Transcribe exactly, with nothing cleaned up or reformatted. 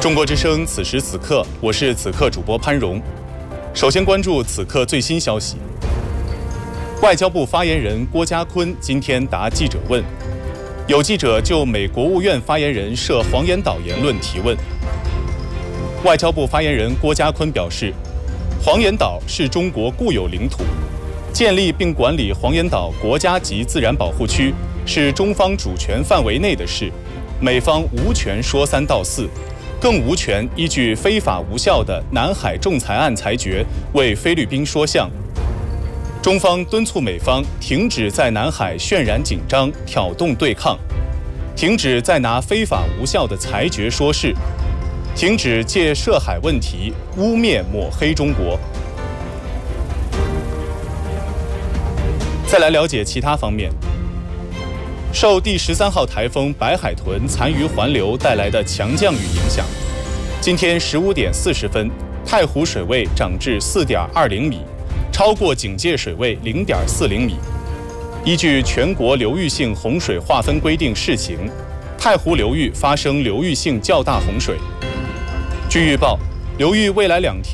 中国之声，此时此刻，我是此刻主播潘荣。首先关注此刻最新消息。外交部发言人郭家坤今天答记者问，有记者就美国务院发言人涉黄岩岛言论提问。外交部发言人郭家坤表示，黄岩岛是中国固有领土，建立并管理黄岩岛国家级自然保护区是中方主权范围内的事，美方无权说三道四，更无权依据非法无效的南海仲裁案裁决为菲律宾说项。中方敦促美方停止在南海渲染紧张、挑动对抗，停止再拿非法无效的裁决说事，停止借涉海问题污蔑抹黑中国。再来了解其他方面。受第十三号台风白海豚残余环流带来的强降雨影响，今天十五点四十分，太湖水位涨至四点二零米，超过警戒水位零点四零米。依据全国流域性洪水划分规定试行，太湖流域发生流域性较大洪水。据预报，流域未来两天